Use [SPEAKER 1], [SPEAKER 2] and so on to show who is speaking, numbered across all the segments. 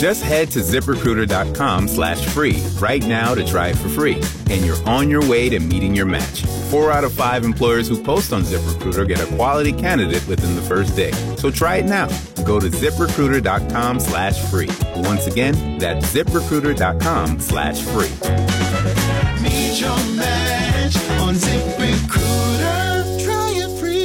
[SPEAKER 1] Just head to ZipRecruiter.com/free right now to try it for free. And you're on your way to meeting your match. 4 out of 5 employers who post on ZipRecruiter get a quality candidate within the first day. So try it now. Go to ZipRecruiter.com/free. Once again, that's ZipRecruiter.com/free.
[SPEAKER 2] Meet your match on ZipRecruiter. Try it free.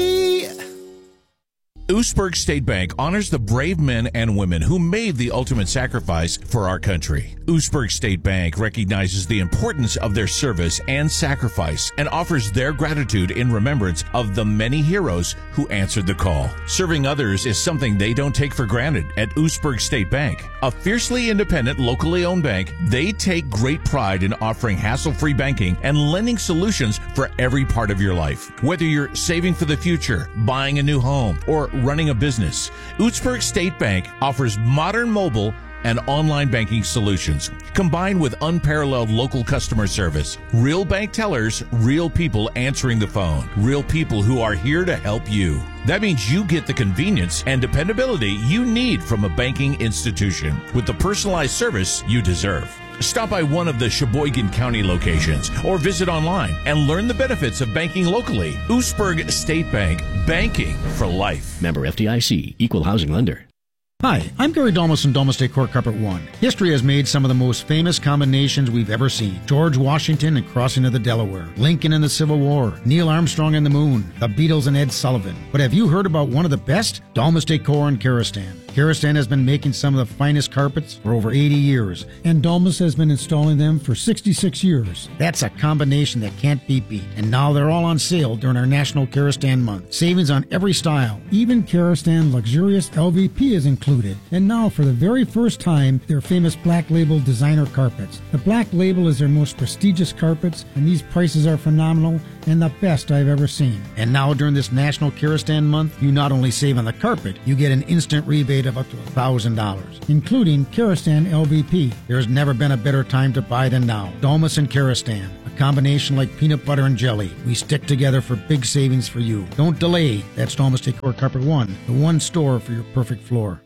[SPEAKER 3] Oostburg State Bank honors the brave men and women who made the ultimate sacrifice for our country. Oostburg State Bank recognizes the importance of their service and sacrifice and offers their gratitude in remembrance of the many heroes who answered the call. Serving others is something they don't take for granted at Oostburg State Bank. A fiercely independent, locally owned bank, they take great pride in offering hassle-free banking and lending solutions for every part of your life. Whether you're saving for the future, buying a new home, or running a business, Oostburg State Bank offers modern mobile and online banking solutions, combined with unparalleled local customer service. Real bank tellers, real people answering the phone, real people who are here to help you. That means you get the convenience and dependability you need from a banking institution with the personalized service you deserve. Stop by one of the Sheboygan County locations or visit online and learn the benefits of banking locally. Oostburg State Bank, banking for life.
[SPEAKER 4] Member FDIC, Equal Housing Lender.
[SPEAKER 5] Hi, I'm Gary Dolmas from Dolmas Decor Carpet One. History has made some of the most famous combinations we've ever seen. George Washington and crossing of the Delaware, Lincoln and the Civil War, Neil Armstrong and the Moon, the Beatles and Ed Sullivan. But have you heard about one of the best? Dolmas Decor in Karastan. Karastan has been making some of the finest carpets for over 80 years, and Dolmas has been installing them for 66 years. That's a combination that can't be beat. And now they're all on sale during our National Karastan Month. Savings on every style. Even Karastan Luxurious LVP is included. And now, for the very first time, their famous Black Label designer carpets. The Black Label is their most prestigious carpets, and these prices are phenomenal and the best I've ever seen. And now, during this National Karastan Month, you not only save on the carpet, you get an instant rebate of up to $1,000, including Karastan LVP. There's never been a better time to buy than now. Dolmas and Karastan, a combination like peanut butter and jelly. We stick together for big savings for you. Don't delay. That's Dolmas Decor Carpet One, the one store for your perfect floor.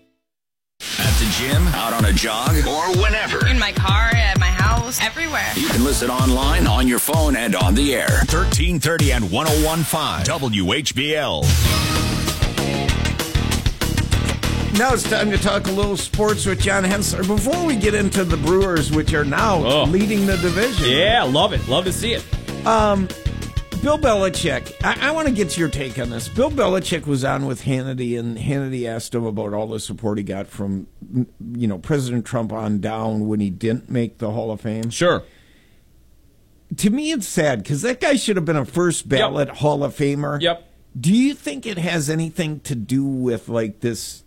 [SPEAKER 6] At the gym, out on a jog, or whenever.
[SPEAKER 7] In my car, at my house, everywhere.
[SPEAKER 6] You can listen online, on your phone, and on the air. 1330 and 101.5 WHBL.
[SPEAKER 8] Now it's time to talk a little sports with John Hensler. Before we get into the Brewers, which are now leading the division.
[SPEAKER 9] Yeah, love it. Love to see it.
[SPEAKER 8] Bill Belichick, I want to get your take on this. Bill Belichick was on with Hannity, and Hannity asked him about all the support he got from, President Trump on down when he didn't make the Hall of Fame.
[SPEAKER 9] Sure.
[SPEAKER 8] To me, it's sad, because that guy should have been a first ballot Hall of Famer.
[SPEAKER 9] Yep.
[SPEAKER 8] Do you think it has anything to do with, this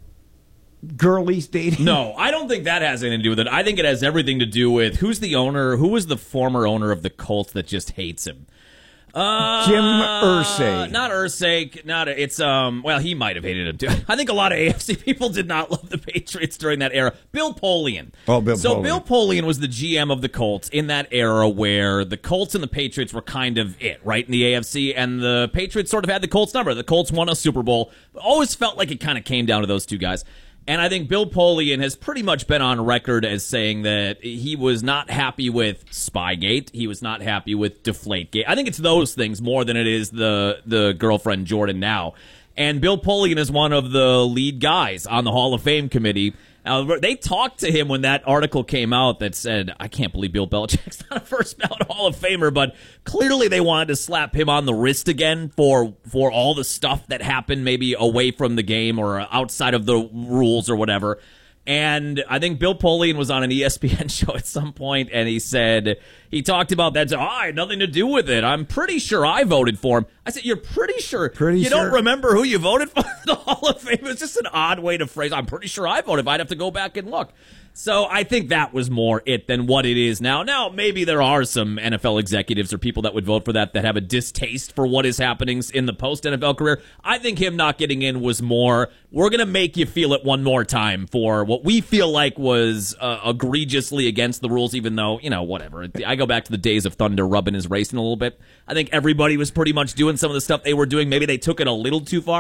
[SPEAKER 8] girl he's dating?
[SPEAKER 9] No, I don't think that has anything to do with it. I think it has everything to do with who's the owner, who was the former owner of the Colts that just hates him.
[SPEAKER 8] Jim Irsay.
[SPEAKER 9] Not Irsay. It's he might have hated him too. I think a lot of AFC people did not love the Patriots during that era. Bill Polian.
[SPEAKER 8] Bill Polian.
[SPEAKER 9] Bill Polian was the GM of the Colts in that era where the Colts and the Patriots were kind of it, right, in the AFC, and the Patriots sort of had the Colts number. The Colts won a Super Bowl. Always felt like it kind of came down to those two guys. And I think Bill Polian has pretty much been on record as saying that he was not happy with Spygate. He was not happy with Deflategate. I think it's those things more than it is the girlfriend Jordan now. And Bill Polian is one of the lead guys on the Hall of Fame committee. They talked to him when that article came out that said, I can't believe Bill Belichick's not a first ballot Hall of Famer, but clearly they wanted to slap him on the wrist again for all the stuff that happened maybe away from the game or outside of the rules or whatever. And I think Bill Polian was on an ESPN show at some point, and he talked about that. I had nothing to do with it. I'm pretty sure I voted for him. I said, you're pretty sure? You don't remember who you voted for in the Hall of Fame? It's just an odd way to phrase, I'm pretty sure I voted. I'd have to go back and look. So I think that was more it than what it is now. Now, maybe there are some NFL executives or people that would vote for that have a distaste for what is happening in the post-NFL career. I think him not getting in was more, we're going to make you feel it one more time for what we feel like was egregiously against the rules, even though, whatever. I go back to the days of Thunder rubbing his racing a little bit. I think everybody was pretty much doing some of the stuff they were doing. Maybe they took it a little too far.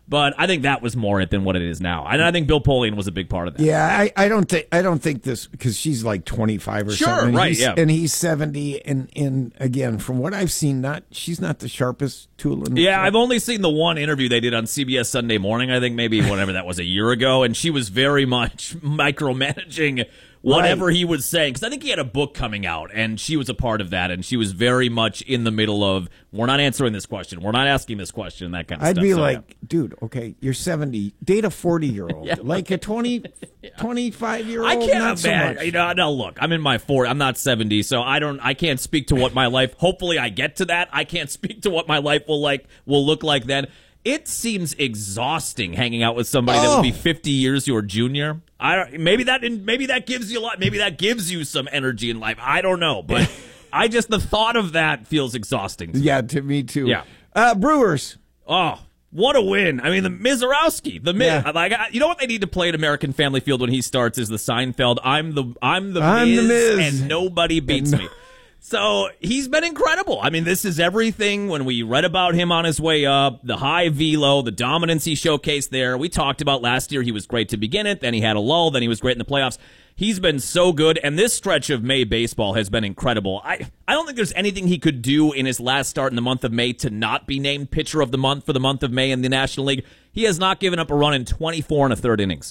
[SPEAKER 9] But I think that was more it than what it is now. And I think Bill Polian was a big part of that.
[SPEAKER 8] Yeah, I don't think this, because she's like 25 or something.
[SPEAKER 9] Right, yeah.
[SPEAKER 8] And he's 70, and again, from what I've seen, she's not the sharpest tool in the
[SPEAKER 9] Yeah,
[SPEAKER 8] shed.
[SPEAKER 9] I've only seen the one interview they did on CBS Sunday Morning, I think maybe whatever that was, a year ago, and she was very much micromanaging whatever he was saying, because I think he had a book coming out, and she was a part of that, and she was very much in the middle of, we're not answering this question, we're not asking this question, that kind of stuff.
[SPEAKER 8] I'd be like, dude, okay, you're 70, date a 40-year-old. Like a 25-year-old,
[SPEAKER 9] I can't
[SPEAKER 8] not so
[SPEAKER 9] imagine.
[SPEAKER 8] much.
[SPEAKER 9] No, look, I'm in my 40s. I'm not 70, so I can't speak to what my life. Hopefully, I get to that. I can't speak to what my life will look like then. It seems exhausting hanging out with somebody that would be 50 years your junior. Maybe that gives you a lot. Maybe that gives you some energy in life. I don't know, but the thought of that feels exhausting to me.
[SPEAKER 8] Yeah, to me too.
[SPEAKER 9] Yeah.
[SPEAKER 8] Brewers.
[SPEAKER 9] Oh, what a win. I mean, the Mizorowski. You know what they need to play at American Family Field when he starts is the Seinfeld, I'm the Miz, and nobody beats me. So he's been incredible. I mean, this is everything when we read about him on his way up, the high velo, the dominance he showcased there. We talked about last year he was great to begin it, then he had a lull, then he was great in the playoffs. He's been so good, and this stretch of May baseball has been incredible. I don't think there's anything he could do in his last start in the month of May to not be named Pitcher of the Month for the month of May in the National League. He has not given up a run in 24 1/3 innings.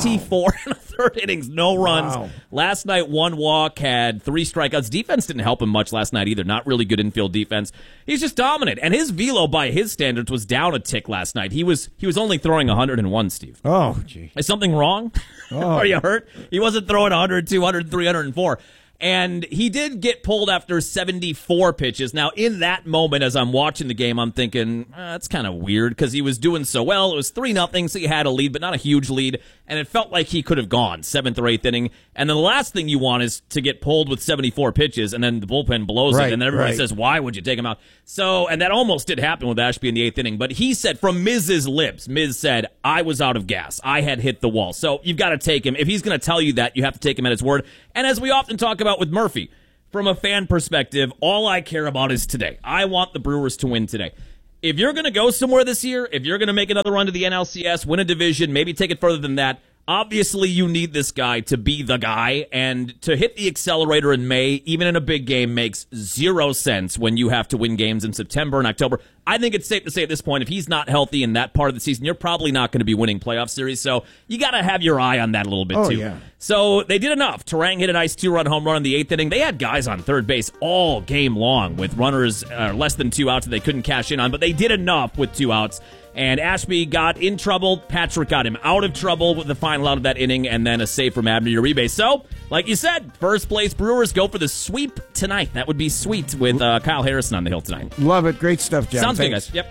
[SPEAKER 9] 24 1/3 innings, no runs.
[SPEAKER 8] Wow.
[SPEAKER 9] Last night, 1 walk, had 3 strikeouts. Defense didn't help him much last night either. Not really good infield defense. He's just dominant, and his velo by his standards was down a tick last night. He was only throwing 101, Steve.
[SPEAKER 8] Oh, gee.
[SPEAKER 9] Is something wrong? Are you hurt? He wasn't throwing 100, 200, 304. And he did get pulled after 74 pitches. Now, in that moment, as I'm watching the game, I'm thinking, that's kind of weird because he was doing so well. It was 3-0, so he had a lead, but not a huge lead. And it felt like he could have gone 7th or 8th inning. And then the last thing you want is to get pulled with 74 pitches, and then the bullpen blows it, and then everybody says, why would you take him out? So, and that almost did happen with Ashby in the 8th inning. But he said, from Miz's lips, Miz said, I was out of gas. I had hit the wall. So you've got to take him. If he's going to tell you that, you have to take him at his word. And as we often talk about with Murphy, from a fan perspective, all I care about is today. I want the Brewers to win today. If you're going to go somewhere this year, if you're going to make another run to the NLCS, win a division, maybe take it further than that, obviously you need this guy to be the guy, and to hit the accelerator in May, even in a big game, makes 0 sense when you have to win games in September and October. I think it's safe to say at this point, if he's not healthy in that part of the season, you're probably not going to be winning playoff series, so you got to have your eye on that a little bit, too.
[SPEAKER 8] Yeah.
[SPEAKER 9] So they did enough. Terang hit a nice 2-run home run in the 8th inning. They had guys on third base all game long with runners less than 2 outs that they couldn't cash in on, but they did enough with 2 outs. And Ashby got in trouble. Patrick got him out of trouble with the final out of that inning, and then a save from Abner Uribe. So, like you said, first place Brewers go for the sweep tonight. That would be sweet with Kyle Harrison on the hill tonight.
[SPEAKER 8] Love it. Great stuff, John.
[SPEAKER 9] Sounds
[SPEAKER 8] Thanks.
[SPEAKER 9] good, guys. Yep.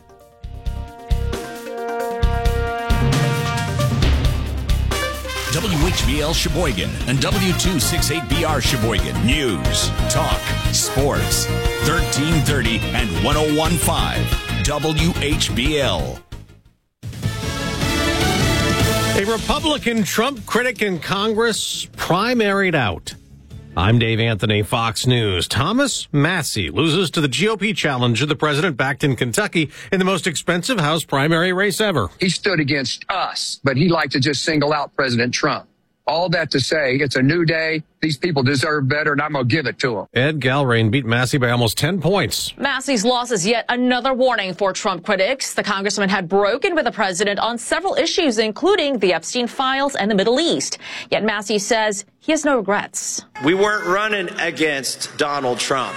[SPEAKER 6] WHBL Sheboygan and W268BR Sheboygan. News, talk, sports. 1330 and 101.5. WHBL.
[SPEAKER 10] A Republican Trump critic in Congress primaried out. I'm Dave Anthony, Fox News. Thomas Massie loses to the GOP challenger the president backed in Kentucky in the most expensive House primary race ever.
[SPEAKER 11] He stood against us, but he liked to just single out President Trump. All that to say, it's a new day. These people deserve better, and I'm going to give it to them.
[SPEAKER 10] Ed Galrain beat Massie by almost 10 points.
[SPEAKER 12] Massie's loss is yet another warning for Trump critics. The congressman had broken with the president on several issues, including the Epstein files and the Middle East. Yet Massie says he has no regrets.
[SPEAKER 13] We weren't running against Donald Trump.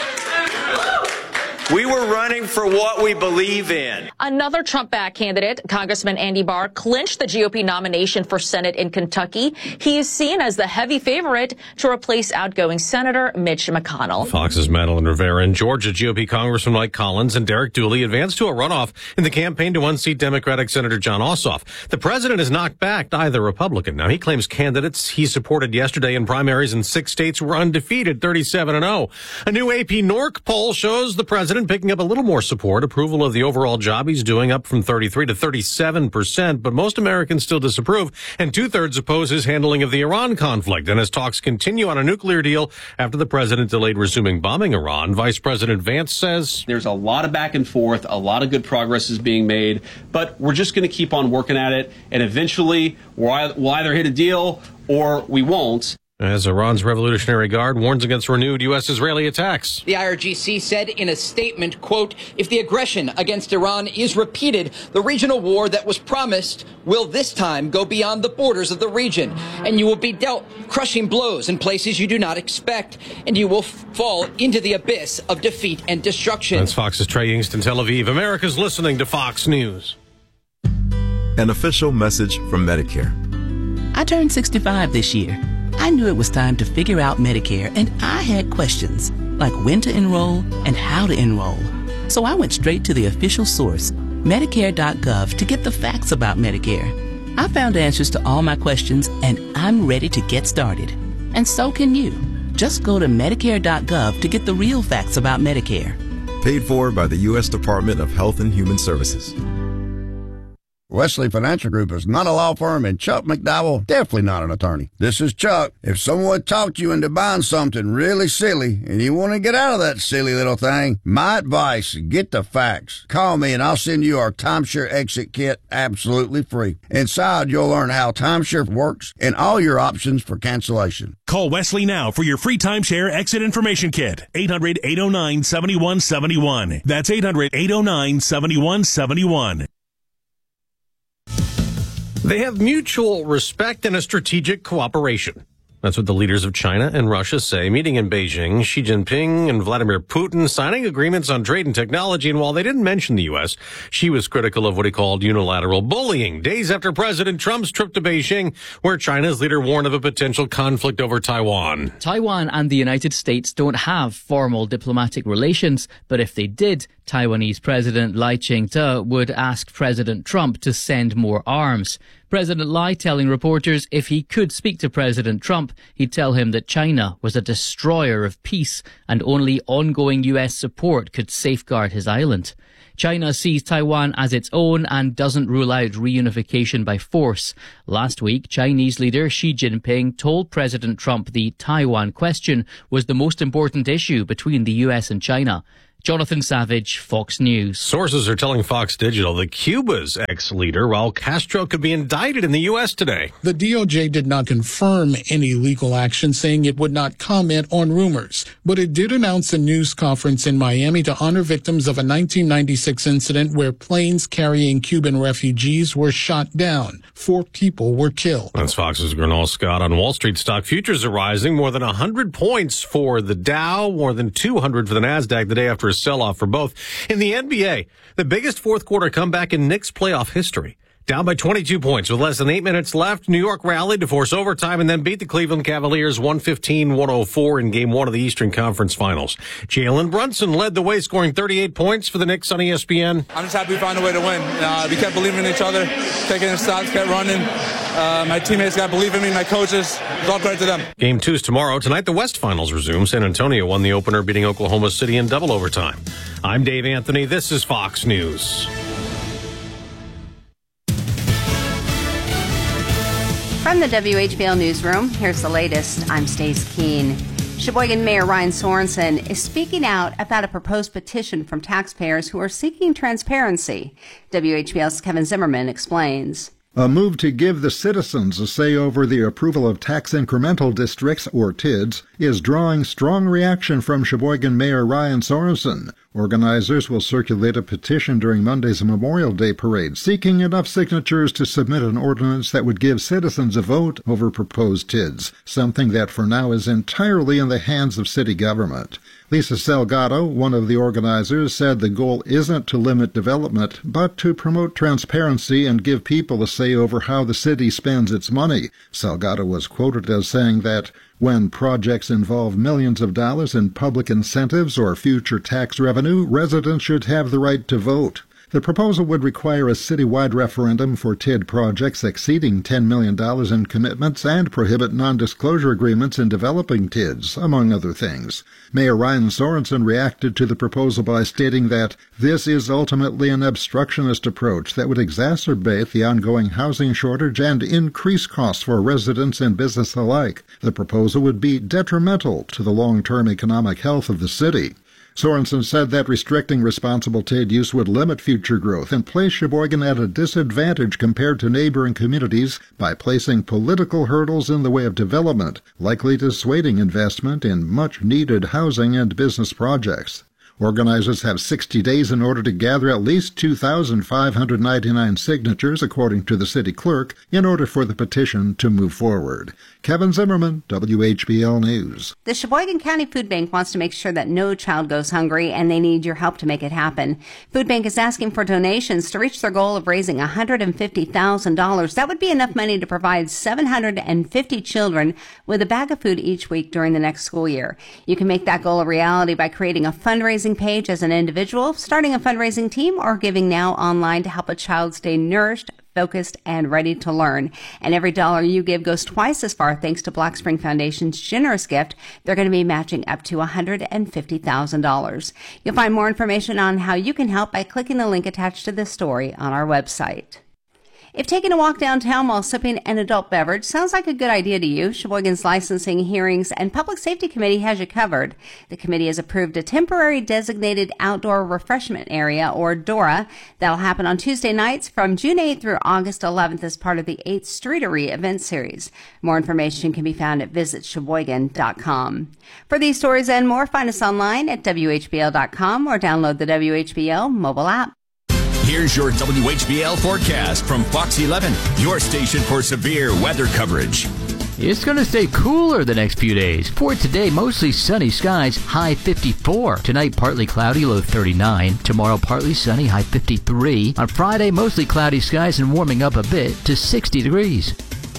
[SPEAKER 13] We were running for what we believe in.
[SPEAKER 12] Another Trump-backed candidate, Congressman Andy Barr, clinched the GOP nomination for Senate in Kentucky. He is seen as the heavy favorite to replace outgoing Senator Mitch McConnell.
[SPEAKER 10] Fox's Madeline Rivera and Georgia GOP Congressman Mike Collins and Derek Dooley advanced to a runoff in the campaign to unseat Democratic Senator John Ossoff. The president has not backed either Republican. Now, he claims candidates he supported yesterday in primaries in 6 states were undefeated, 37-0. A new AP NORC poll shows the president president picking up a little more support. Approval of the overall job he's doing up from 33 to 37%, but most Americans still disapprove, and 2/3 oppose his handling of the Iran conflict. And as talks continue on a nuclear deal after the president delayed resuming bombing Iran, Vice President Vance says,
[SPEAKER 14] there's a lot of back and forth, a lot of good progress is being made, but we're just going to keep on working at it, and eventually we'll either hit a deal or we won't.
[SPEAKER 10] As Iran's Revolutionary Guard warns against renewed U.S.-Israeli attacks.
[SPEAKER 15] The IRGC said in a statement, quote, if the aggression against Iran is repeated, the regional war that was promised will this time go beyond the borders of the region, and you will be dealt crushing blows in places you do not expect, and you will fall into the abyss of defeat and destruction.
[SPEAKER 10] That's Fox's Trey Yingst in Tel Aviv. America's listening to Fox News.
[SPEAKER 16] An official message from Medicare.
[SPEAKER 17] I turned 65 this year. I knew it was time to figure out Medicare, and I had questions, like when to enroll and how to enroll. So I went straight to the official source, Medicare.gov, to get the facts about Medicare. I found answers to all my questions, and I'm ready to get started. And so can you. Just go to Medicare.gov to get the real facts about Medicare.
[SPEAKER 16] Paid for by the U.S. Department of Health and Human Services.
[SPEAKER 18] Wesley Financial Group is not a law firm, and Chuck McDowell definitely not an attorney. This is Chuck. If someone talked you into buying something really silly and you want to get out of that silly little thing, my advice, get the facts. Call me and I'll send you our timeshare exit kit absolutely free. Inside, you'll learn how timeshare works and all your options for cancellation.
[SPEAKER 19] Call Wesley now for your free timeshare exit information kit. 800-809-7171. That's 800-809-7171.
[SPEAKER 10] They have mutual respect and a strategic cooperation. That's what the leaders of China and Russia say, meeting in Beijing. Xi Jinping and Vladimir Putin signing agreements on trade and technology. And while they didn't mention the U.S., Xi was critical of what he called unilateral bullying, days after President Trump's trip to Beijing, where China's leader warned of a potential conflict over Taiwan.
[SPEAKER 20] Taiwan and the United States don't have formal diplomatic relations, but if they did, Taiwanese President Lai Ching-te would ask President Trump to send more arms. President Lai telling reporters if he could speak to President Trump, he'd tell him that China was a destroyer of peace and only ongoing U.S. support could safeguard his island. China sees Taiwan as its own and doesn't rule out reunification by force. Last week, Chinese leader Xi Jinping told President Trump the Taiwan question was the most important issue between the U.S. and China. Jonathan Savage, Fox News.
[SPEAKER 10] Sources are telling Fox Digital that Cuba's ex-leader, Raul Castro, could be indicted in the U.S. today.
[SPEAKER 21] The DOJ did not confirm any legal action, saying it would not comment on rumors. But it did announce a news conference in Miami to honor victims of a 1996 incident where planes carrying Cuban refugees were shot down. 4 people were killed.
[SPEAKER 10] That's Fox's Gernal Scott. On Wall Street, stock futures are rising more than 100 points for the Dow, more than 200 for the NASDAQ the day after a sell-off for both. In the NBA, the biggest fourth quarter comeback in Knicks playoff history. Down by 22 points with less than 8 minutes left. New York rallied to force overtime and then beat the Cleveland Cavaliers 115-104 in Game 1 of the Eastern Conference Finals. Jalen Brunson led the way, scoring 38 points for the Knicks on ESPN.
[SPEAKER 22] I'm just happy we found a way to win. We kept believing in each other, taking the shots, kept running. My teammates got to believe in me, my coaches. It's all credit to them.
[SPEAKER 10] Game 2 is tomorrow. Tonight, the West Finals resume. San Antonio won the opener, beating Oklahoma City in double overtime. I'm Dave Anthony. This is Fox News.
[SPEAKER 23] From the WHBL Newsroom, here's the latest. I'm Stace Keene. Sheboygan Mayor Ryan Sorensen is speaking out about a proposed petition from taxpayers who are seeking transparency. WHBL's Kevin Zimmerman explains.
[SPEAKER 24] A move to give the citizens a say over the approval of tax incremental districts, or TIDs, is drawing strong reaction from Sheboygan Mayor Ryan Sorensen. Organizers will circulate a petition during Monday's Memorial Day parade, seeking enough signatures to submit an ordinance that would give citizens a vote over proposed TIDs, something that for now is entirely in the hands of city government. Lisa Salgado, one of the organizers, said the goal isn't to limit development, but to promote transparency and give people a say over how the city spends its money. Salgado was quoted as saying that when projects involve millions of dollars in public incentives or future tax revenue, residents should have the right to vote. The proposal would require a citywide referendum for TID projects exceeding $10 million in commitments and prohibit non-disclosure agreements in developing TIDs, among other things. Mayor Ryan Sorensen reacted to the proposal by stating that this is ultimately an obstructionist approach that would exacerbate the ongoing housing shortage and increase costs for residents and business alike. The proposal would be detrimental to the long-term economic health of the city. Sorensen said that restricting responsible TID use would limit future growth and place Sheboygan at a disadvantage compared to neighboring communities by placing political hurdles in the way of development, likely dissuading investment in much-needed housing and business projects. Organizers have 60 days in order to gather at least 2,599 signatures, according to the city clerk, in order for the petition to move forward. Kevin Zimmerman, WHBL News.
[SPEAKER 23] The Sheboygan County Food Bank wants to make sure that no child goes hungry, and they need your help to make it happen. Food Bank is asking for donations to reach their goal of raising $150,000. That would be enough money to provide 750 children with a bag of food each week during the next school year. You can make that goal a reality by creating a fundraising page as an individual, starting a fundraising team, or giving now online to help a child stay nourished, focused, and ready to learn. And every dollar you give goes twice as far thanks to Black Spring Foundation's generous gift. They're going to be matching up to $150,000. You'll find more information on how you can help by clicking the link attached to this story on our website. If taking a walk downtown while sipping an adult beverage sounds like a good idea to you, Sheboygan's Licensing, Hearings, and Public Safety Committee has you covered. The committee has approved a temporary designated outdoor refreshment area, or DORA, that'll happen on Tuesday nights from June 8th through August 11th as part of the 8th Streetery event series. More information can be found at visitsheboygan.com. For these stories and more, find us online at WHBL.com or download the WHBL mobile app.
[SPEAKER 6] Here's your WHBL forecast from Fox 11, your station for severe weather coverage.
[SPEAKER 1] It's going to stay cooler the next few days. For today, mostly sunny skies, high 54. Tonight, partly cloudy, low 39. Tomorrow, partly sunny, high 53. On Friday, mostly cloudy skies and warming up a bit to 60 degrees.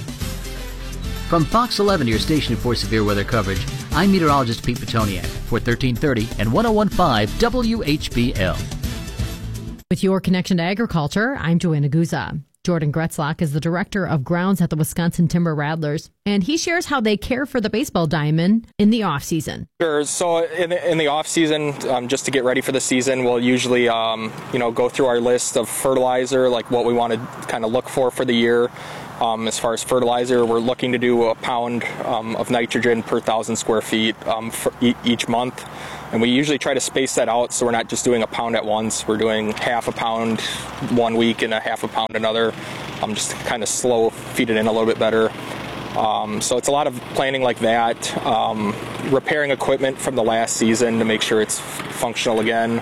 [SPEAKER 1] From Fox 11, your station for severe weather coverage, I'm meteorologist Pete Petoniak for 1330 and 101.5 WHBL.
[SPEAKER 2] With your connection to agriculture, I'm Joanna Guza. Jordan Gretzlock is the director of grounds at the Wisconsin Timber Rattlers, and he shares how they care for the baseball diamond in the off season.
[SPEAKER 3] Sure. So in the off season, just to get ready for the season, we'll usually go through our list of fertilizer, like what we want to kind of look for the year. As far as fertilizer, we're looking to do a pound of nitrogen per 1,000 square feet for each month. And we usually try to space that out so we're not just doing a pound at once. We're doing half a pound one week and a half a pound another, just to kind of slow feed it in a little bit better. So it's a lot of planning like that, repairing equipment from the last season to make sure it's functional again.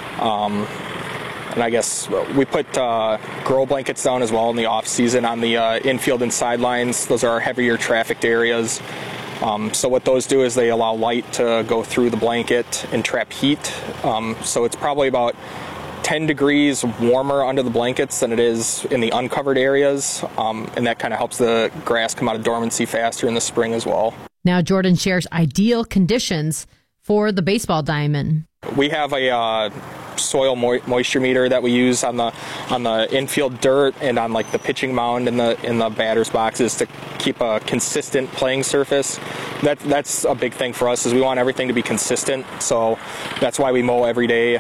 [SPEAKER 3] And I guess we put grow blankets down as well in the off season on the infield and sidelines. Those are our heavier trafficked areas. So what those do is they allow light to go through the blanket and trap heat. So it's probably about 10 degrees warmer under the blankets than it is in the uncovered areas. And that kind of helps the grass come out of dormancy faster in the spring as well.
[SPEAKER 2] Now, Jordan shares ideal conditions for the baseball diamond.
[SPEAKER 3] We have a soil moisture meter that we use on the infield dirt and on like the pitching mound in the batter's boxes to keep a consistent playing surface. That's a big thing for us, is we want everything to be consistent. So that's why we mow every day.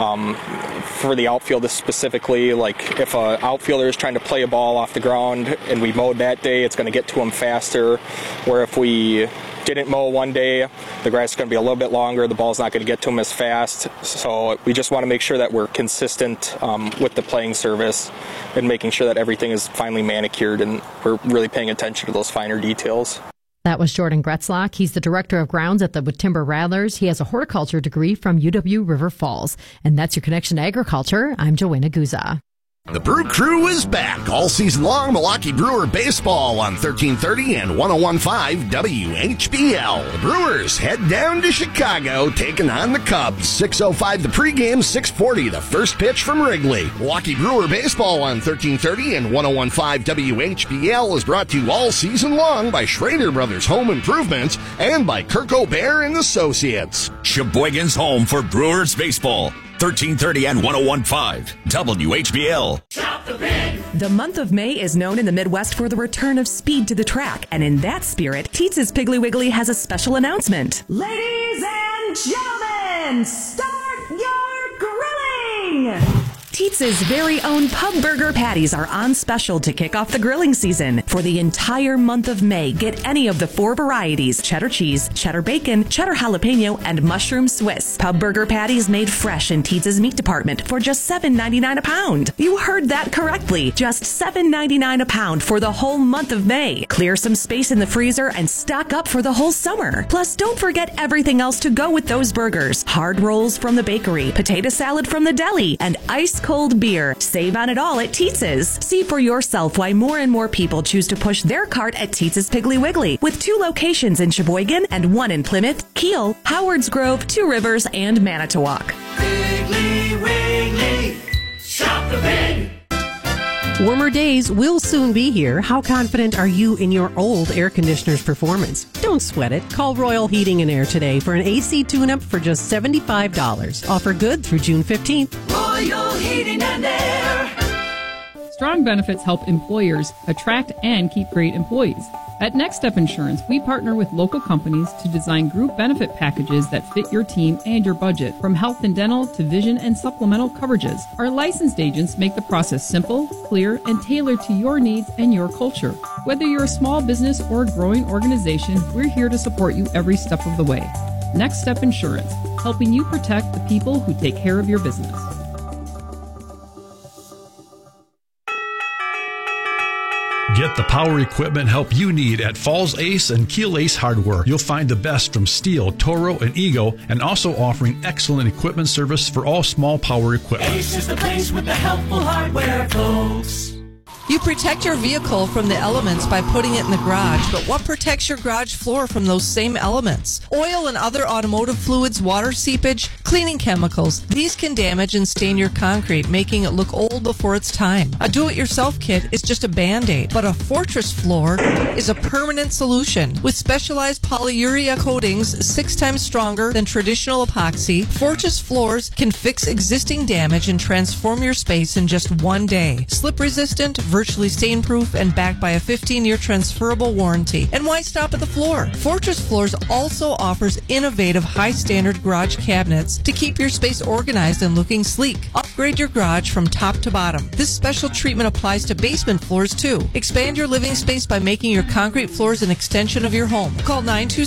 [SPEAKER 3] For the outfield specifically, like if an outfielder is trying to play a ball off the ground and we mowed that day, it's going to get to him faster. Where if we didn't mow one day, the grass is going to be a little bit longer, the ball's not going to get to him as fast. So we just want to make sure that we're consistent with the playing service and making sure that everything is finely manicured and we're really paying attention to those finer details.
[SPEAKER 2] That was Jordan Gretzlock. He's the director of grounds at the Timber Rattlers. He has a horticulture degree from UW River Falls. And that's your connection to agriculture. I'm Joanna Guza.
[SPEAKER 4] The Brew Crew is back all season long. Milwaukee Brewer baseball on 1330 and 101.5 WHBL. The Brewers head down to Chicago, taking on the Cubs. 6:05 the pregame, 6:40 the first pitch from Wrigley. Milwaukee Brewer baseball on 1330 and 101.5 WHBL is brought to you all season long by Schrader Brothers Home Improvement and by Kirk O'Bear and Associates.
[SPEAKER 6] Sheboygan's home for Brewers baseball. 1330 and 101.5 WHBL.
[SPEAKER 5] The month of May is known in the Midwest for the return of speed to the track, and in that spirit, Teetz's Piggly Wiggly has a special announcement. Ladies and gentlemen, start your grilling! Teetz's very own pub burger patties are on special to kick off the grilling season. For the entire month of May, get any of the 4 varieties: cheddar cheese, cheddar bacon, cheddar jalapeno, and mushroom Swiss. Pub burger patties made fresh in Teetz's meat department for just $7.99 a pound. You heard that correctly. Just $7.99 a pound for the whole month of May. Clear some space in the freezer and stock up for the whole summer. Plus, don't forget everything else to go with those burgers. Hard rolls from the bakery, potato salad from the deli, and ice cold beer. Save on it all at Teetz's. See for yourself why more and more people choose to push their cart at Teetz's Piggly Wiggly, with 2 locations in Sheboygan and 1 in Plymouth, Kiel, Howards Grove, 2 Rivers, and Manitowoc.
[SPEAKER 7] Piggly Wiggly, shop the pig.
[SPEAKER 8] Warmer days will soon be here. How confident are you in your old air conditioner's performance? Don't sweat it. Call Royal Heating and Air today for an AC tune-up for just $75. Offer good through June 15th.
[SPEAKER 7] Royal Heating and Air.
[SPEAKER 9] Strong benefits help employers attract and keep great employees. At Next Step Insurance, we partner with local companies to design group benefit packages that fit your team and your budget, from health and dental to vision and supplemental coverages. Our licensed agents make the process simple, clear, and tailored to your needs and your culture. Whether you're a small business or a growing organization, we're here to support you every step of the way. Next Step Insurance, helping you protect the people who take care of your business.
[SPEAKER 25] Get the power equipment help you need at Falls Ace and Keel Ace Hardware. You'll find the best from Steel, Toro, and Ego, and also offering excellent equipment service for all small power equipment.
[SPEAKER 7] Ace is the place with the helpful hardware, folks.
[SPEAKER 26] You protect your vehicle from the elements by putting it in the garage, but what protects your garage floor from those same elements? Oil and other automotive fluids, water seepage, cleaning chemicals. These can damage and stain your concrete, making it look old before its time. A do-it-yourself kit is just a Band-Aid, but a Fortress floor is a permanent solution. With specialized polyurea coatings 6 times stronger than traditional epoxy, Fortress floors can fix existing damage and transform your space in just 1 day. Slip-resistant, virtually stain-proof, and backed by a 15-year transferable warranty. And why stop at the floor? Fortress Floors also offers innovative, high-standard garage cabinets to keep your space organized and looking sleek. Upgrade your garage from top to bottom. This special treatment applies to basement floors, too. Expand your living space by making your concrete floors an extension of your home. Call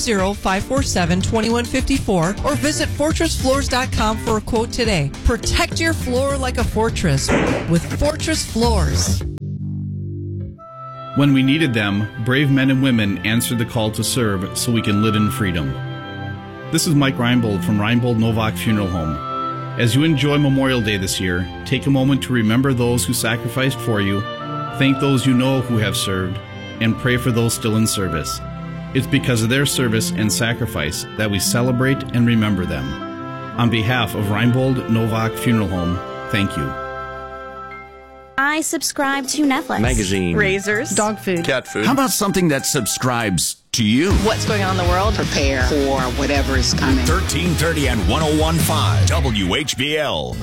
[SPEAKER 26] 920-547-2154 or visit FortressFloors.com for a quote today. Protect your floor like a fortress with Fortress Floors.
[SPEAKER 27] When we needed them, brave men and women answered the call to serve so we can live in freedom. This is Mike Reinbold from Reinbold Novak Funeral Home. As you enjoy Memorial Day this year, take a moment to remember those who sacrificed for you, thank those you know who have served, and pray for those still in service. It's because of their service and sacrifice that we celebrate and remember them. On behalf of Reinbold Novak Funeral Home, thank you.
[SPEAKER 28] I subscribe to Netflix.
[SPEAKER 29] Magazine.
[SPEAKER 28] Razors.
[SPEAKER 8] Dog food.
[SPEAKER 29] Cat food.
[SPEAKER 6] How about something that subscribes to you?
[SPEAKER 28] What's going on in the world?
[SPEAKER 30] Prepare for whatever is coming.
[SPEAKER 6] 1330 and 101.5 WHBL.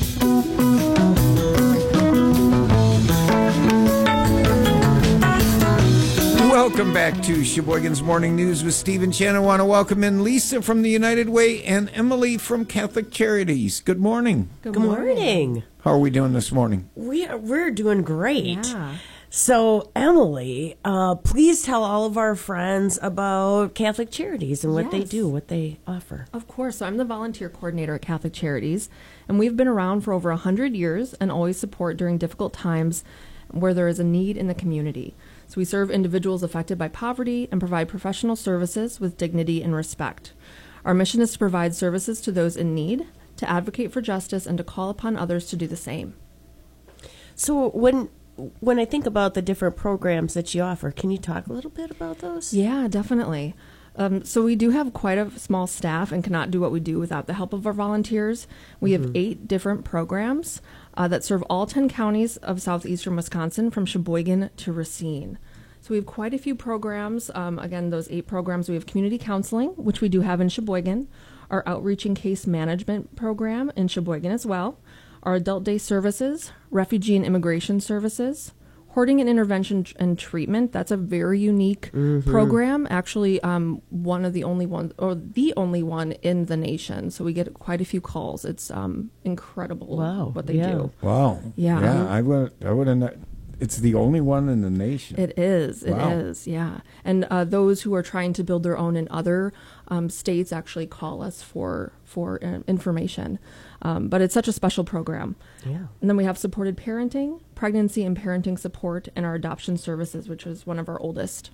[SPEAKER 31] Welcome back to Sheboygan's Morning News with Steve and Shannon. I want to welcome in Lisa from the United Way and Emily from Catholic Charities. Good morning.
[SPEAKER 32] Good morning.
[SPEAKER 31] How are we doing this morning?
[SPEAKER 32] We're doing great.
[SPEAKER 23] Yeah.
[SPEAKER 32] So, Emily, please tell all of our friends about Catholic Charities and what they do, what they offer.
[SPEAKER 33] Of course. So I'm the volunteer coordinator at Catholic Charities, and we've been around for over 100 years and always support during difficult times where there is a need in the community. So we serve individuals affected by poverty and provide professional services with dignity and respect. Our mission is to provide services to those in need, to advocate for justice, and to call upon others to do the same.
[SPEAKER 32] So when I think about the different programs that you offer, can you talk a little bit about those?
[SPEAKER 33] Yeah, definitely. So we do have quite a small staff and cannot do what we do without the help of our volunteers. We have 8 different programs that serve all 10 counties of southeastern Wisconsin, from Sheboygan to Racine. So we have quite a few programs. Again, those 8 programs. We have community counseling, which we do have in Sheboygan. our outreach and case management program in Sheboygan as well, our adult day services, refugee and immigration services, hoarding and intervention and treatment. That's a very unique program. Actually, one of the only ones, or the only one in the nation. So we get quite a few calls. It's incredible what they do.
[SPEAKER 31] Wow.
[SPEAKER 33] Yeah.
[SPEAKER 31] I would have. It's the only one in the nation.
[SPEAKER 33] It is. Wow. It is. Yeah. And those who are trying to build their own in other states actually call us for information. But it's such a special program.
[SPEAKER 32] Yeah.
[SPEAKER 33] And then we have supported parenting, pregnancy and parenting support, and our adoption services, which is one of our oldest.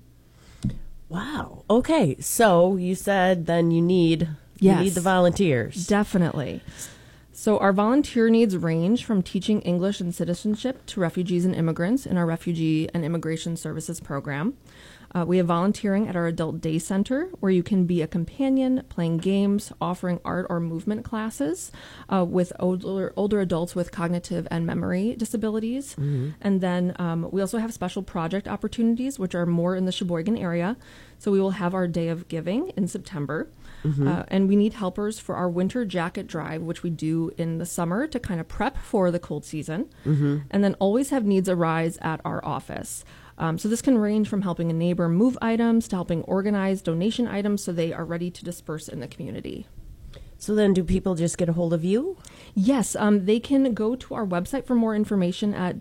[SPEAKER 32] Wow. Okay. So you said then you need the volunteers.
[SPEAKER 33] Definitely. So our volunteer needs range from teaching English and citizenship to refugees and immigrants in our Refugee and Immigration Services program. We have volunteering at our Adult Day Center, where you can be a companion, playing games, offering art or movement classes with older adults with cognitive and memory disabilities. And then we also have special project opportunities, which are more in the Sheboygan area. So we will have our Day of Giving in September. And we need helpers for our winter jacket drive, which we do in the summer to kind of prep for the cold season. And then always have needs arise at our office. So this can range from helping a neighbor move items to helping organize donation items so they are ready to disperse in the community.
[SPEAKER 32] So then do people just get a hold of you?
[SPEAKER 33] Yes, they can go to our website for more information at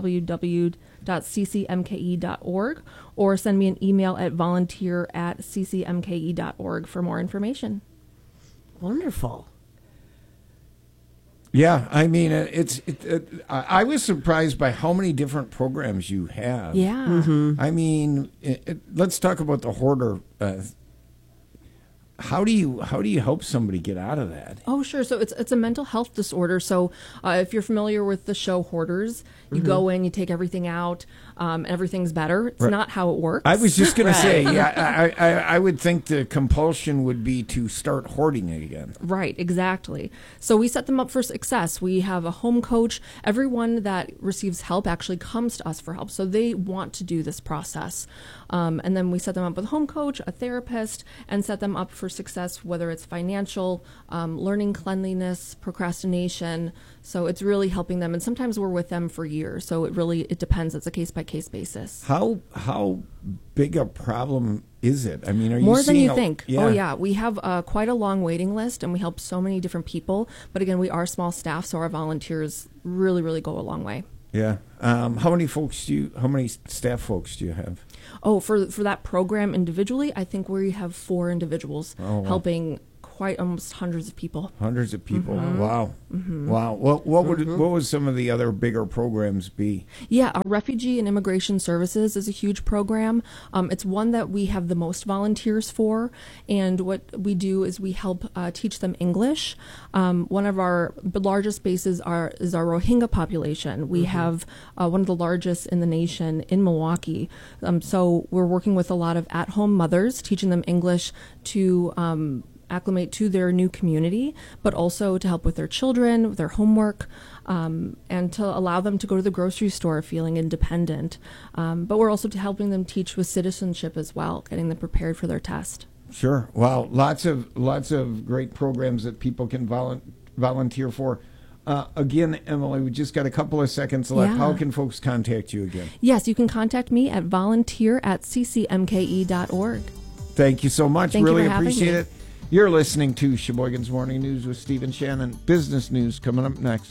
[SPEAKER 33] www.ccmke.org or send me an email at volunteer@ccmke.org for more information.
[SPEAKER 32] Wonderful.
[SPEAKER 31] Yeah, I mean, I was surprised by how many different programs you have.
[SPEAKER 33] Yeah.
[SPEAKER 31] I mean, let's talk about the hoarder. How do you help somebody get out of that?
[SPEAKER 33] Oh, sure. So it's a mental health disorder. So if you're familiar with the show Hoarders, you go in, you take everything out, everything's better. It's not how it works.
[SPEAKER 31] I was just going to say, I would think the compulsion would be to start hoarding again.
[SPEAKER 33] Right, exactly. So we set them up for success. We have a home coach. Everyone that receives help actually comes to us for help. So they want to do this process. And then we set them up with a home coach, a therapist, and set them up for success, whether it's financial, learning cleanliness, procrastination. So it's really helping them. And sometimes we're with them for years. So it depends. It's a case-by-case basis.
[SPEAKER 31] How big a problem is it? I mean, are you
[SPEAKER 33] more than
[SPEAKER 31] seeing
[SPEAKER 33] you think? Yeah. Oh, yeah. We have quite a long waiting list, and we help so many different people. But again, we are small staff, so our volunteers really, really go a long way.
[SPEAKER 31] Yeah. How many staff folks do you have?
[SPEAKER 33] Oh, for that program individually, I think we have 4 individuals helping quite almost hundreds of people.
[SPEAKER 31] Hundreds of people. Wow. Wow. What would some of the other bigger programs be?
[SPEAKER 33] Yeah, our Refugee and Immigration Services is a huge program. It's one that we have the most volunteers for, and what we do is we help teach them English. One of our largest bases is our Rohingya population. We have one of the largest in the nation in Milwaukee. So we're working with a lot of at-home mothers, teaching them English to acclimate to their new community, but also to help with their children, with their homework, and to allow them to go to the grocery store feeling independent. But we're also helping them teach with citizenship as well, getting them prepared for their test.
[SPEAKER 31] Sure. Wow. Lots of great programs that people can volunteer for. Again, Emily, we just got a couple of seconds left.
[SPEAKER 33] Yeah.
[SPEAKER 31] How can folks contact you again?
[SPEAKER 33] Yes, you can contact me at volunteer@ccmke.org.
[SPEAKER 31] Thank you so much.
[SPEAKER 33] Thank
[SPEAKER 31] really
[SPEAKER 33] you for
[SPEAKER 31] appreciate
[SPEAKER 33] having
[SPEAKER 31] it. You're listening to Sheboygan's Morning News with Stephen Shannon. Business news coming up next.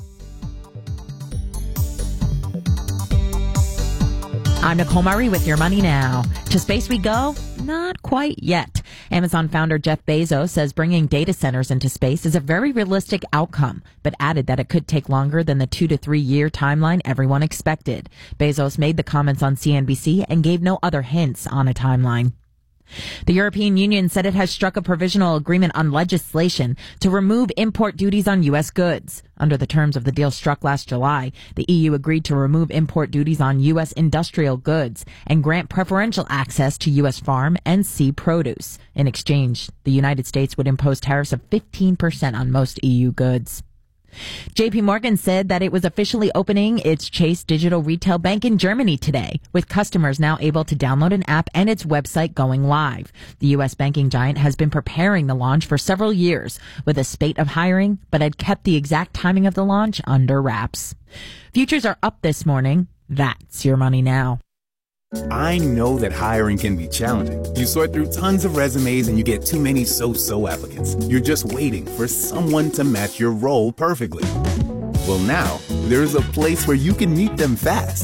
[SPEAKER 11] I'm Nicole Murray with Your Money Now. To space we go? Not quite yet. Amazon founder Jeff Bezos says bringing data centers into space is a very realistic outcome, but added that it could take longer than the 2 to 3 year timeline everyone expected. Bezos made the comments on CNBC and gave no other hints on a timeline. The European Union said it has struck a provisional agreement on legislation to remove import duties on U.S. goods. Under the terms of the deal struck last July, the EU agreed to remove import duties on U.S. industrial goods and grant preferential access to U.S. farm and sea produce. In exchange, the United States would impose tariffs of 15% on most EU goods. JP Morgan said that it was officially opening its Chase Digital Retail Bank in Germany today, with customers now able to download an app and its website going live. The U.S. banking giant has been preparing the launch for several years with a spate of hiring, but had kept the exact timing of the launch under wraps. Futures are up this morning. That's your money now.
[SPEAKER 10] I know that hiring can be challenging. You sort through tons of resumes and you get too many so-so applicants. You're just waiting for someone to match your role perfectly. Well, now, there's a place where you can meet them fast.